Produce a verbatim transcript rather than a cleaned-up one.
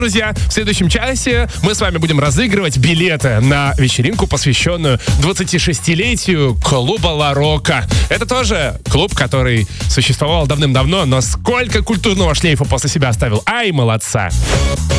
Друзья, в следующем часе мы с вами будем разыгрывать билеты на вечеринку, посвященную двадцатишестилетию клуба «Ла Рока». Это тоже клуб, который существовал давным-давно, но сколько культурного шлейфа после себя оставил. Ай, молодца!